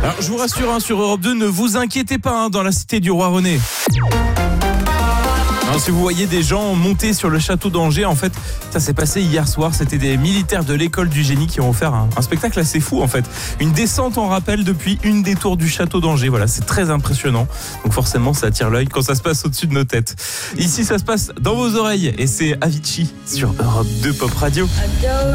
Alors je vous rassure sur Europe 2, ne vous inquiétez pas dans la cité du Roi René. Alors, si vous voyez des gens monter sur le château d'Angers, en fait, ça s'est passé hier soir. C'était des militaires de l'école du génie qui ont offert un spectacle assez fou, en fait. Une descente en rappel depuis une des tours du château d'Angers. Voilà, c'est très impressionnant. Donc forcément, ça attire l'œil quand ça se passe au-dessus de nos têtes. Ici, ça se passe dans vos oreilles et c'est Avicii sur Europe 2 Pop Radio.